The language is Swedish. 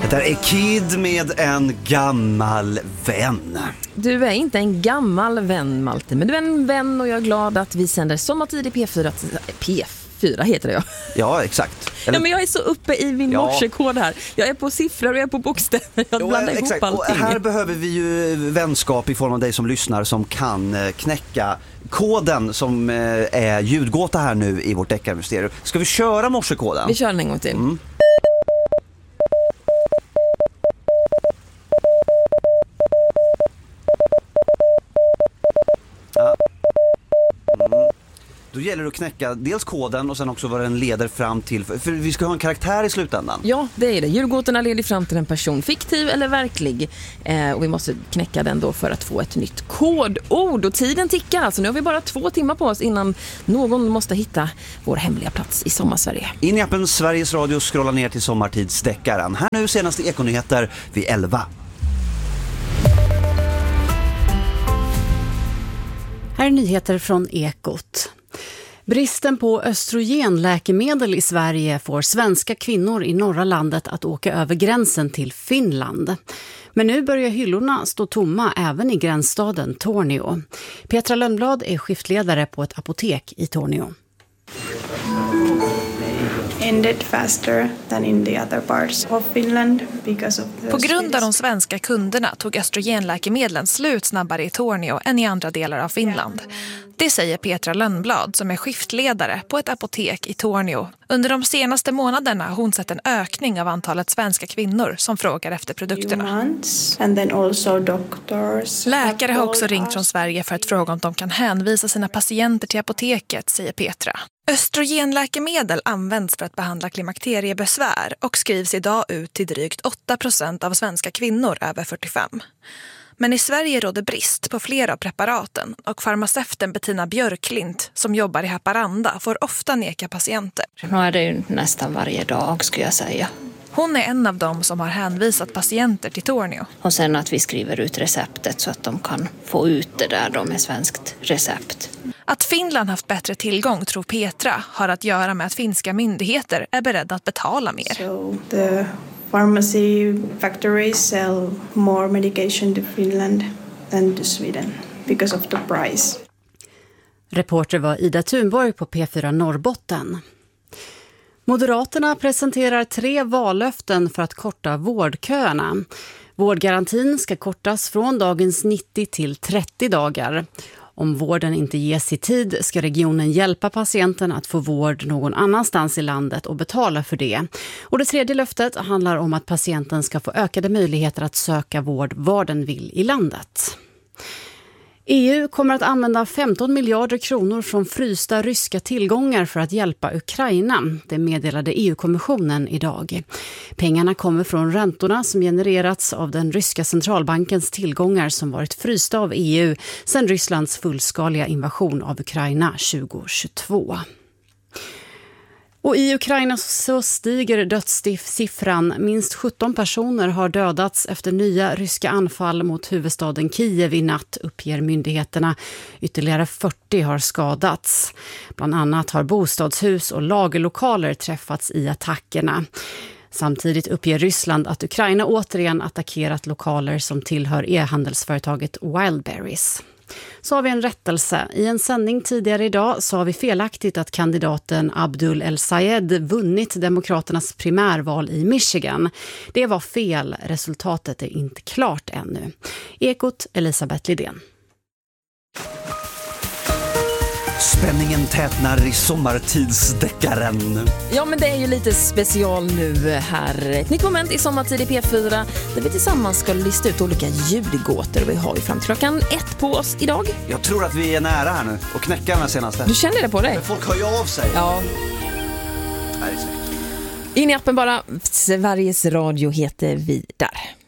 Det där är Kid med En gammal vän. Du är inte en gammal vän, Malte, men du är en vän och jag är glad att vi sänder sommartid i P4. P4 heter det, ja. Ja, exakt. Eller... Ja, men jag är så uppe i min morsekod här. Jag är på siffror och jag är på bokstäver. Jag blandar ihop allting. Och här behöver vi ju vänskap i form av dig som lyssnar som kan knäcka koden som är ljudgåta här nu i vårt deckarmysterium. Ska vi köra morsekoden? Vi kör den en gång till. Då gäller det att knäcka dels koden och sen också vad den leder fram till. För vi ska ha en karaktär i slutändan. Ja, det är det. Julgåtorna leder fram till en person, fiktiv eller verklig. Och vi måste knäcka den då för att få ett nytt kodord. Och tiden tickar alltså. Nu har vi bara 2 timmar på oss innan någon måste hitta vår hemliga plats i Sommarsverige. In i appen Sveriges Radio, scrolla ner till sommartidsdeckaren. Här nu senaste Ekonyheter vid 11. Här är nyheter från Ekot. Bristen på östrogenläkemedel i Sverige får svenska kvinnor i norra landet att åka över gränsen till Finland. Men nu börjar hyllorna stå tomma även i gränsstaden Tornio. Petra Lönnblad är skiftledare på ett apotek i Tornio. På grund av de svenska kunderna tog östrogenläkemedlen slut snabbare i Tornio än i andra delar av Finland. Det säger Petra Lönnblad som är skiftledare på ett apotek i Tornio. Under de senaste månaderna har hon sett en ökning av antalet svenska kvinnor som frågar efter produkterna. Läkare har också ringt från Sverige för att fråga om de kan hänvisa sina patienter till apoteket, säger Petra. Östrogenläkemedel används för att behandla klimakteriebesvär och skrivs idag ut till drygt 8% av svenska kvinnor över 45. Men i Sverige råder brist på flera av preparaten och farmaceuten Bettina Björklint som jobbar i Haparanda får ofta neka patienter. Nu är det ju nästan varje dag skulle jag säga. Hon är en av dem som har hänvisat patienter till Tornio. Och sen att vi skriver ut receptet så att de kan få ut det där då med svenskt recept. Att Finland haft bättre tillgång, tror Petra, har att göra med att finska myndigheter är beredda att betala mer. So the pharmacy factories sell more medication to Finland than to Sweden because of the price. Reporter var Ida Thunborg på P4 Norrbotten. Moderaterna presenterar 3 vallöften för att korta vårdköerna. Vårdgarantin ska kortas från dagens 90 till 30 dagar. Om vården inte ges i tid ska regionen hjälpa patienten att få vård någon annanstans i landet och betala för det. Och det 3:e löftet handlar om att patienten ska få ökade möjligheter att söka vård var den vill i landet. EU kommer att använda 15 miljarder kronor från frysta ryska tillgångar för att hjälpa Ukraina. Det meddelade EU-kommissionen idag. Pengarna kommer från räntorna som genererats av den ryska centralbankens tillgångar som varit frysta av EU sedan Rysslands fullskaliga invasion av Ukraina 2022. Och i Ukraina så stiger dödssiffran. Minst 17 personer har dödats efter nya ryska anfall mot huvudstaden Kiev i natt, uppger myndigheterna. Ytterligare 40 har skadats. Bland annat har bostadshus och lagerlokaler träffats i attackerna. Samtidigt uppger Ryssland att Ukraina återigen attackerat lokaler som tillhör e-handelsföretaget Wildberries. Så har vi en rättelse. I en sändning tidigare idag sa vi felaktigt att kandidaten Abdul El-Sayed vunnit Demokraternas primärval i Michigan. Det var fel. Resultatet är inte klart ännu. Ekot, Elisabeth Lidén. Spänningen tätnar i sommartidsdeckaren. Ja, men det är ju lite special nu här. Ett nytt moment i sommartid i P4 där vi tillsammans ska lista ut olika ljudgåtor. Vi har ju fram till klockan 1 på oss idag. Jag tror att vi är nära här nu och knäcka den här senaste. Du känner det på dig? Men folk hör ju av sig. Ja. Här är snyggt. In i appen bara. Sveriges Radio heter vi där.